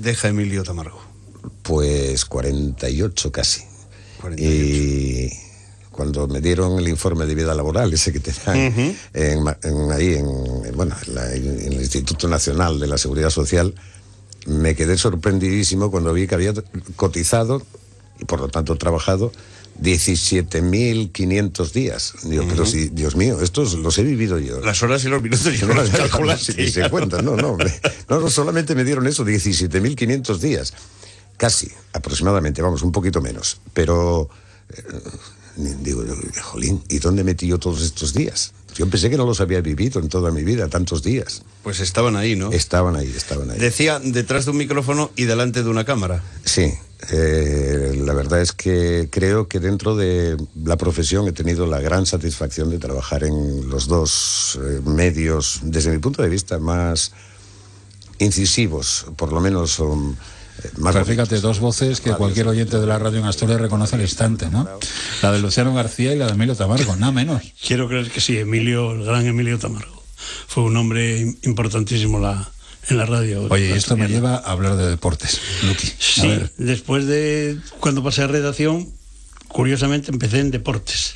deja Emilio Tamargo? Pues 48 casi. 48. Y cuando me dieron el informe de vida laboral, ese que te dan en el Instituto Nacional de la Seguridad Social, me quedé sorprendidísimo cuando vi que había cotizado y por lo tanto trabajado 17.500 días. Digo, pero si, Dios mío, estos los he vivido yo. Las horas y los minutos yo no las calculaste. Si se cuentan, no, solamente me dieron eso, 17.500 días. Casi, aproximadamente, vamos, un poquito menos. Pero, digo, jolín, ¿y dónde metí yo todos estos días? Yo pensé que no los había vivido en toda mi vida, tantos días. Pues estaban ahí, ¿no? Estaban ahí. Decía, detrás de un micrófono y delante de una cámara. Sí, la verdad es que creo que dentro de la profesión he tenido la gran satisfacción de trabajar en los dos medios, desde mi punto de vista, más incisivos, por lo menos son... Pero fíjate, dos voces que cualquier oyente de la radio en Asturias reconoce al instante, ¿no? La de Luciano García y la de Emilio Tamargo, nada menos. Quiero creer que sí, el gran Emilio Tamargo. Fue un hombre importantísimo en la radio. Oye, y esto me lleva a hablar de deportes, Luqui. Sí, después de cuando pasé a redacción, curiosamente empecé en deportes.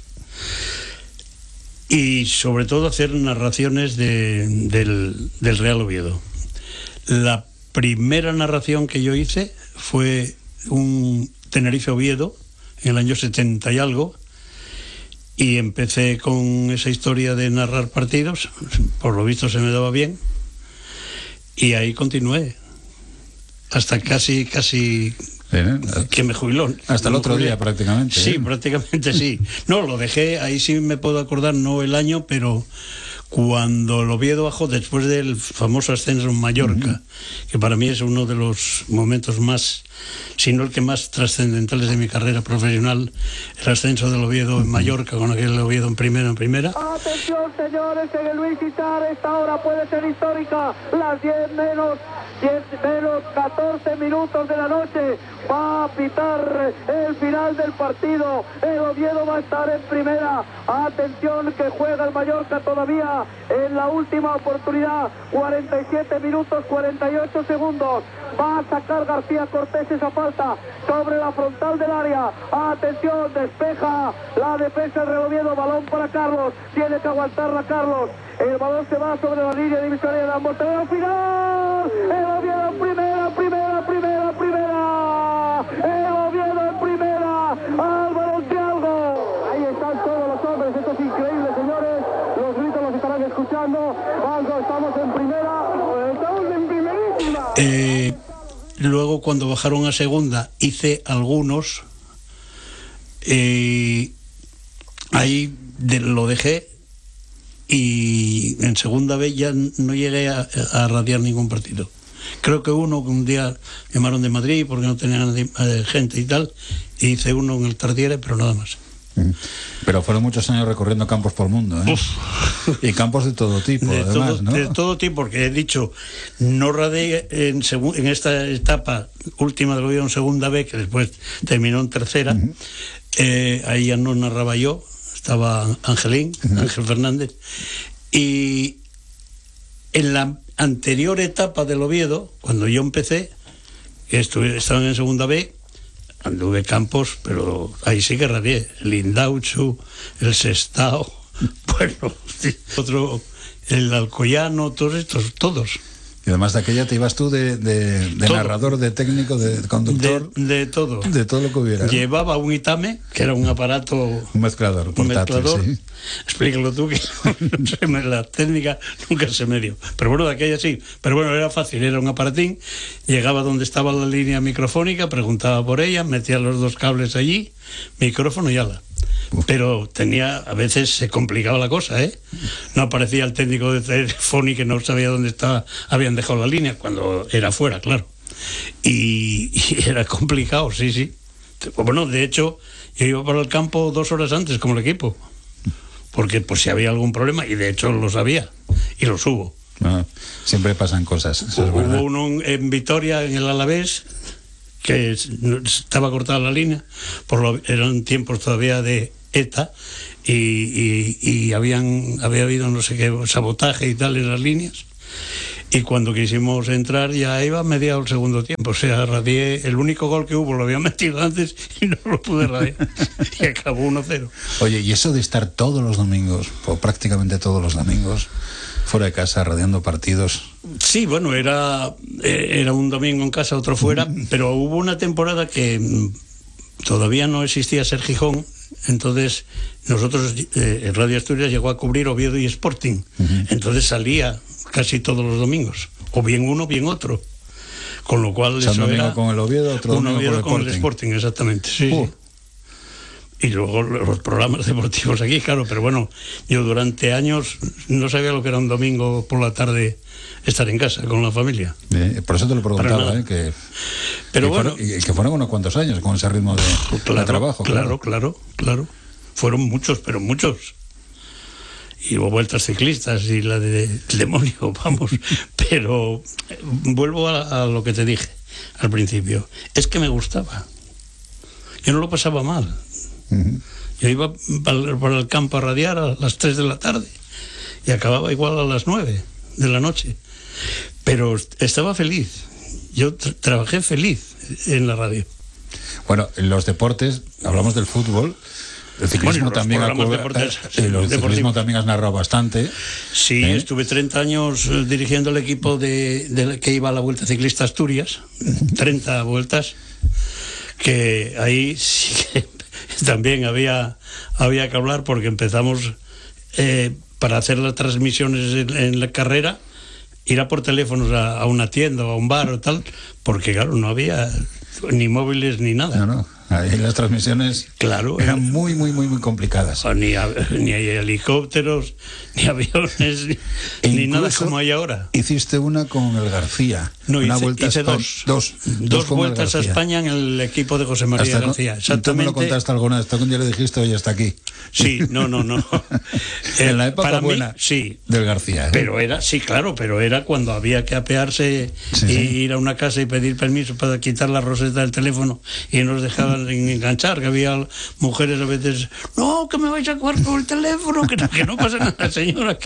Y sobre todo hacer narraciones del Real Oviedo. La primera narración que yo hice fue un Tenerife-Oviedo en el año 70 y algo, y empecé con esa historia de narrar partidos. Por lo visto se me daba bien y ahí continué hasta casi que me jubiló. Hasta el otro día prácticamente. Sí, prácticamente sí. No, lo dejé, ahí sí me puedo acordar, no el año, pero cuando el Oviedo bajó después del famoso ascenso en Mallorca, que para mí es uno de los momentos más, si no el que más trascendentales de mi carrera profesional, el ascenso del Oviedo en Mallorca, con aquel Oviedo en primera. Atención, señores, en el Luis Guitar, esta hora puede ser histórica, las 10 menos 14 minutos de la noche, va a pitar el final del partido, el Oviedo va a estar en primera. Atención, que juega el Mallorca todavía en la última oportunidad, 47 minutos 48 segundos, va a sacar García Cortés esa falta sobre la frontal del área. Atención, despeja la defensa del Oviedo, balón para Carlos, tiene que aguantarla Carlos, el balón se va sobre la línea divisoria de ambos, al final el Oviedo en primera, el Oviedo en primera, Álvaro Thiago, ahí están todos los hombres, esto es increíble, señores, los gritos los estarán escuchando, estamos en primerísima. Luego cuando bajaron a segunda hice algunos, ahí lo dejé, y en segunda vez ya no llegué a radiar ningún partido. Creo que un día llamaron de Madrid porque no tenían gente y tal, y hice uno en el Tardiere, pero nada más. Pero fueron muchos años recorriendo campos por el mundo, ¿eh? Y campos de todo tipo, además, ¿no? De todo tipo, porque he dicho, no radié en esta etapa última del Oviedo en segunda B, que después terminó en tercera. Ahí ya no narraba yo, estaba Ángel Fernández, y en la anterior etapa del Oviedo, cuando yo empecé, estaban en segunda B, anduve campos, pero ahí sí que radié, el Indauchu, el Sestao, bueno, el Alcoyano, todos estos, todos. Y además de aquella te ibas tú de narrador, de técnico, de conductor. De todo. De todo lo que hubiera. Llevaba un Itame, que era un aparato... Un mezclador portátil, sí. Explícalo tú, que la técnica nunca se me dio. Pero bueno, de aquella sí. Pero bueno, era fácil, era un aparatín. Llegaba donde estaba la línea microfónica, preguntaba por ella, metía los dos cables allí, micrófono y ala. Pero a veces se complicaba la cosa, ¿eh? No aparecía el técnico de Telefónica, que no sabía dónde habían dejado la línea, cuando era fuera, claro. Y era complicado, sí. Bueno, de hecho, yo iba para el campo 2 horas antes, como el equipo, porque pues si había algún problema, y de hecho lo sabía, y los hubo. Siempre pasan cosas, eso es verdad. Hubo uno en Vitoria, en el Alavés, que estaba cortada la línea, eran tiempos todavía de ETA, y había habido no sé qué sabotaje y tal en las líneas, y cuando quisimos entrar ya iba mediado el segundo tiempo. O sea, radié, el único gol que hubo lo había metido antes y no lo pude radiar. Y acabó 1-0. Oye, y eso de estar todos los domingos, o prácticamente todos los domingos, fuera de casa, radiando partidos. Sí, bueno, era un domingo en casa, otro fuera, pero hubo una temporada que todavía no existía Ser Gijón, entonces nosotros, Radio Asturias llegó a cubrir Oviedo y Sporting, entonces salía casi todos los domingos, o bien uno, bien otro, con lo cual eso eso domingo era con el Oviedo, otro un domingo Oviedo con el Sporting, exactamente, sí. Y luego los programas deportivos aquí, claro, pero bueno, yo durante años no sabía lo que era un domingo por la tarde estar en casa con la familia. Por eso te lo preguntaba, que fueron unos cuantos años con ese ritmo de trabajo. Claro. Fueron muchos, pero muchos. Y hubo vueltas ciclistas y la del demonio, vamos. Pero vuelvo a lo que te dije al principio. Es que me gustaba. Yo no lo pasaba mal. Yo iba por el campo a radiar a las 3 de la tarde y acababa igual a las 9 de la noche. Pero estaba feliz. Yo trabajé feliz en la radio. Bueno, en los deportes, hablamos del fútbol. El ciclismo también ciclismo también has narrado bastante. Sí, estuve 30 años dirigiendo el equipo que iba a la Vuelta Ciclista Asturias, 30 vueltas, que ahí sí que también había que hablar, porque empezamos para hacer las transmisiones en la carrera, ir a por teléfonos a una tienda o a un bar o tal, porque claro, no había ni móviles ni nada. No. Ahí las transmisiones eran muy complicadas. Ni hay helicópteros, ni aviones, ni nada como hay ahora. Hiciste una con el García. No, hice dos vueltas a España en el equipo de José María García. Exactamente. Tú me lo contaste alguna vez, un día le dijiste, oye, hasta aquí. Sí, no. En la época para buena mí, sí, del García. Pero era cuando había que apearse y ir a una casa y pedir permiso para quitar la roseta del teléfono y nos dejaban enganchar, que había mujeres a veces, no, que me vais a jugar con el teléfono, que no pasa nada, señora,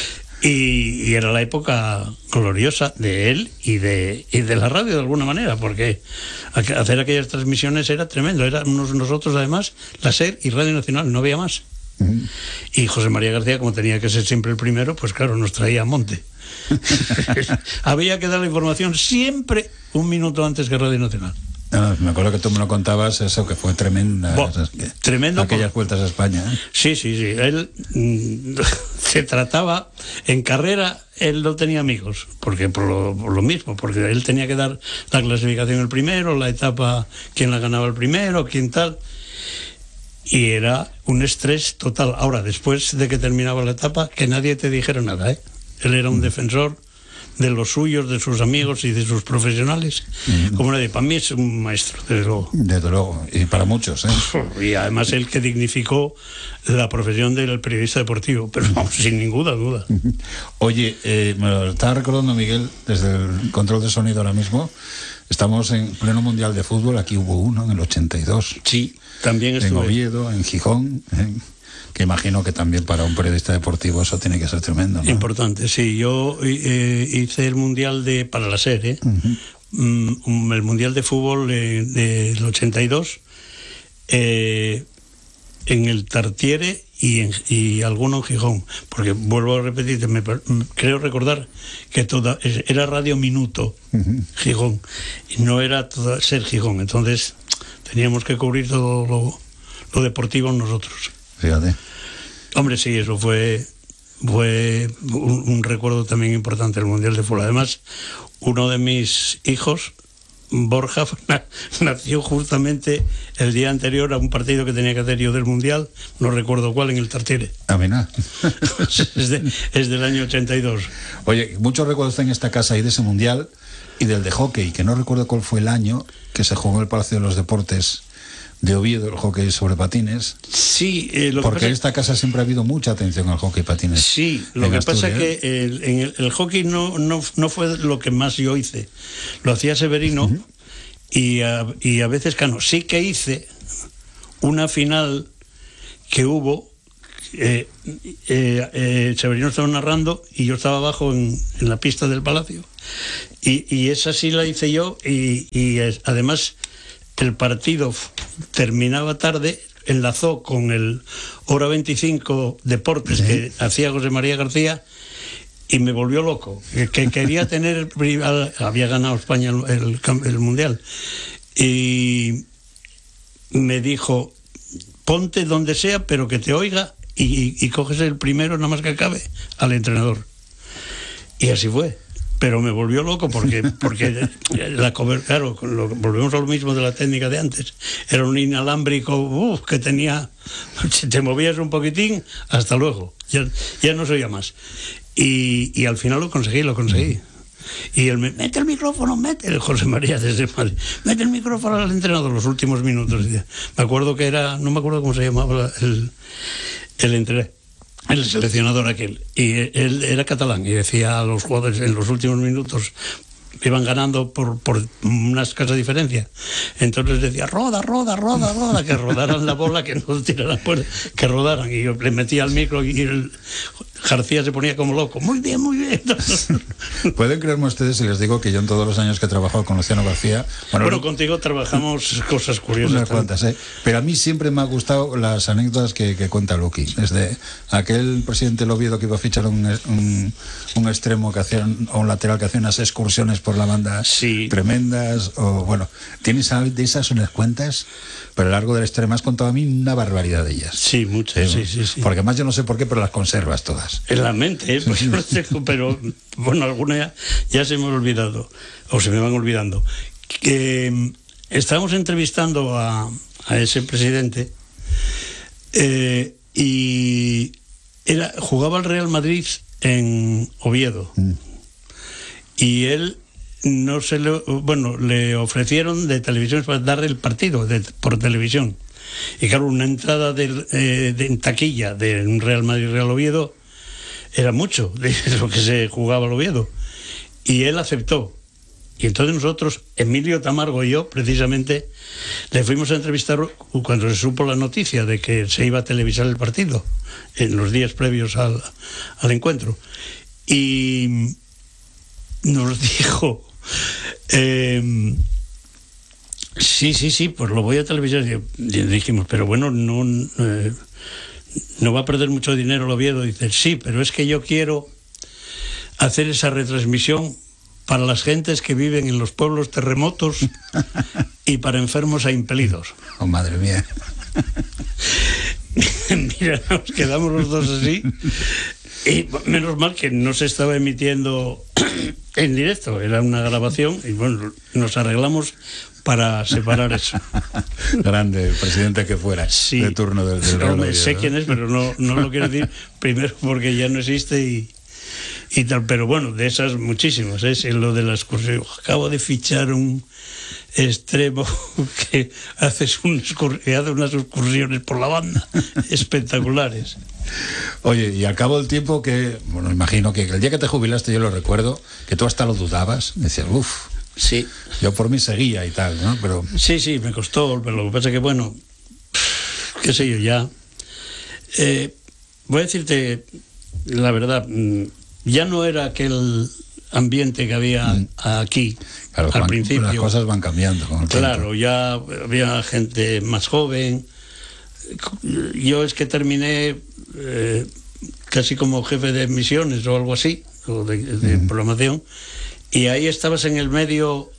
y era la época gloriosa de él y de la radio de alguna manera, porque hacer aquellas transmisiones era tremendo. Éramos nosotros además la SER y Radio Nacional, no había más. Y José María García, como tenía que ser siempre el primero, pues claro, nos traía a monte. Había que dar la información siempre un minuto antes que Radio Nacional. Me acuerdo que tú me lo contabas, eso que fue tremenda. Tremendo. Aquellas vueltas a España. Sí. Él se trataba, en carrera, él no tenía amigos, porque por lo mismo, porque él tenía que dar la clasificación el primero, la etapa, quién la ganaba el primero, quién tal. Y era un estrés total. Ahora, después de que terminaba la etapa, que nadie te dijera nada, ¿eh? Él era un defensor de los suyos, de sus amigos y de sus profesionales, como nadie. Para mí es un maestro, desde luego. Desde luego, y para muchos, ¿eh? Y además él que dignificó la profesión del periodista deportivo, pero vamos, sin ninguna duda. Oye, me lo estaba recordando Miguel, desde el control de sonido ahora mismo, estamos en pleno Mundial de Fútbol, aquí hubo uno en el 82. Sí, también estuve. En Oviedo, en Gijón, que imagino que también para un periodista deportivo eso tiene que ser tremendo, ¿no? Importante, sí. Yo hice el Mundial para la SER, el Mundial de Fútbol del 82, en el Tartiere y alguno en Gijón, porque vuelvo a repetir, creo recordar que era Radio Minuto, Gijón, y no era toda SER Gijón, entonces teníamos que cubrir todo lo deportivo nosotros. Fíjate. Hombre, sí, eso fue un recuerdo también importante del Mundial de Fútbol. Además, uno de mis hijos, Borja, nació justamente el día anterior a un partido que tenía que hacer yo del Mundial, no recuerdo cuál, en el Tartiere. Mira. Es del año 82. Oye, muchos recuerdos en esta casa y de ese Mundial y del de hockey, que no recuerdo cuál fue el año que se jugó en el Palacio de los Deportes de Oviedo, el hockey sobre patines. Sí, porque en esta casa siempre ha habido mucha atención al hockey patines. Sí, lo que pasa es que el hockey no fue lo que más yo hice. Lo hacía Severino y a veces Cano. Sí que hice una final que hubo, Severino estaba narrando y yo estaba abajo en la pista del Palacio. Y esa sí la hice yo, y además el partido terminaba tarde, enlazó con el Hora 25 Deportes que hacía José María García, y me volvió loco, que quería tener, había ganado España el Mundial, y me dijo: ponte donde sea, pero que te oiga, y coges el primero nada más que acabe al entrenador. Y así fue. Pero me volvió loco porque claro, volvemos a lo mismo de la técnica de antes. Era un inalámbrico que tenía, si te movías un poquitín, hasta luego, ya no se oía más. Y al final lo conseguí. Y él me mete el micrófono, el José María desde Madrid, mete el micrófono al entrenador los últimos minutos. Me acuerdo que era, no me acuerdo cómo se llamaba el seleccionador aquel, y él era catalán, y decía a los jugadores en los últimos minutos, iban ganando por una escasa diferencia, entonces decía: roda, que rodaran la bola, que no tiraran fuera, que rodaran. Y yo le metía al micro, y el García se ponía como loco: muy bien. ¿Pueden creerme ustedes si les digo que yo en todos los años que he trabajado con Luciano García... Bueno, contigo trabajamos cosas curiosas. Unas cuantas, pero a mí siempre me ha gustado las anécdotas que cuenta Luqui. Desde aquel presidente del Oviedo que iba a fichar un extremo que hacía, o un lateral que hacía unas excursiones por la banda tremendas, o bueno, tienes de esas unas cuentas, pero a lo largo del extremo has contado a mí una barbaridad de ellas. Sí, muchas, sí. Porque además yo no sé por qué, pero las conservas todas. En la mente, pero bueno, alguna ya se me han olvidado, o se me van olvidando. Que estábamos entrevistando a ese presidente, y jugaba el Real Madrid en Oviedo, y él le ofrecieron de televisión para dar el partido por televisión, y claro, una entrada en taquilla de un Real Madrid-Real Oviedo era mucho de lo que se jugaba el Oviedo, y él aceptó. Y entonces nosotros, Emilio Tamargo y yo, precisamente, le fuimos a entrevistar cuando se supo la noticia de que se iba a televisar el partido, en los días previos al encuentro. Nos dijo: sí, pues lo voy a televisar. Y dijimos: pero bueno, no va a perder mucho dinero el Oviedo. Dice: sí, pero es que yo quiero hacer esa retransmisión para las gentes que viven en los pueblos terremotos y para enfermos e impelidos. Oh, madre mía. Mira, nos quedamos los dos así. Y menos mal que no se estaba emitiendo en directo, era una grabación, y bueno, nos arreglamos para separar eso. Grande, el presidente que fuera, de turno del Real Madrid. Sé quién es, pero no lo quiero decir, primero porque ya no existe y tal, pero bueno, de esas muchísimas, en lo de la excursión. Acabo de fichar un extremo que hace unas excursiones por la banda espectaculares. Oye, y al cabo del tiempo bueno, imagino que el día que te jubilaste, yo lo recuerdo, que tú hasta lo dudabas, decías: uff, sí, yo por mí seguía y tal, ¿no? Pero sí, me costó, pero lo que pasa es que, bueno, qué sé yo, ya voy a decirte la verdad, ya no era aquel ambiente que había aquí, claro, al principio. Las cosas van cambiando con el claro, tiempo. Ya había gente más joven. Yo es que terminé casi como jefe de misiones o algo así, o de programación, y ahí estabas en el medio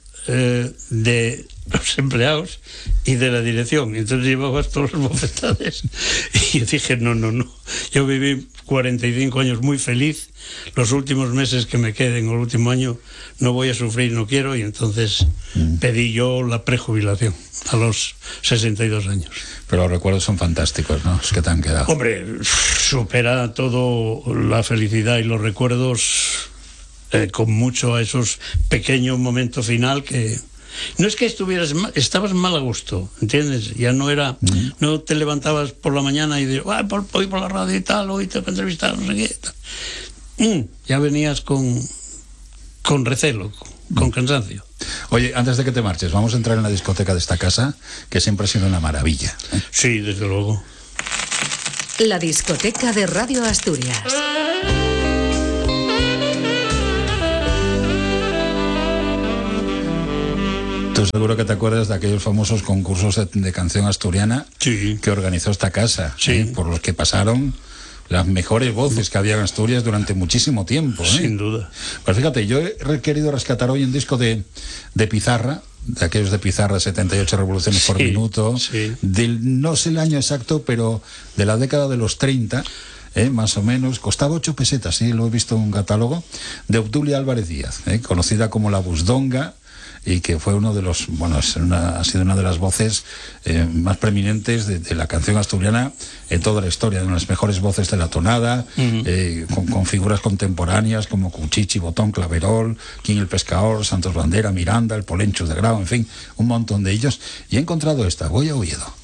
de los empleados y de la dirección, entonces llevabas todos los bofetades, y yo dije: no, yo viví 45 años muy feliz, los últimos meses que me queden, o el último año, no voy a sufrir, no quiero, y entonces pedí yo la prejubilación a los 62 años. Pero los recuerdos son fantásticos, ¿no? Es que te han quedado. Hombre, supera todo la felicidad y los recuerdos, con mucho a esos pequeños momentos final que... No es que estabas mal a gusto, ¿entiendes? Ya no era... No te levantabas por la mañana y dices: hoy por la radio y tal, hoy tengo que entrevistar, no sé qué tal. Ya venías con recelo, con cansancio. Oye, antes de que te marches, vamos a entrar en la discoteca de esta casa, que siempre ha sido una maravilla, ¿eh? Sí, desde luego. La discoteca de Radio Asturias. Tú seguro que te acuerdas de aquellos famosos concursos de canción asturiana Sí. que organizó esta casa, Sí. por los que pasaron las mejores voces que había en Asturias durante muchísimo tiempo. Sin duda. Pues fíjate, yo he querido rescatar hoy un disco de Pizarra, de aquellos de Pizarra, 78 revoluciones por Sí, minuto, sí. no sé el año exacto, pero de la década de los 30, más o menos, costaba 8 pesetas, sí, lo he visto en un catálogo, de Obdulia Álvarez Díaz, conocida como la Busdonga, y que fue uno de los, ha sido una de las voces más preeminentes de la canción asturiana en toda la historia, de las mejores voces de la tonada, con figuras contemporáneas como Cuchichi, Botón, Claverol, King el Pescador, Santos Bandera, Miranda, el Polenchos de Grau, en fin, un montón de ellos, y he encontrado esta, Voy a Oviedo.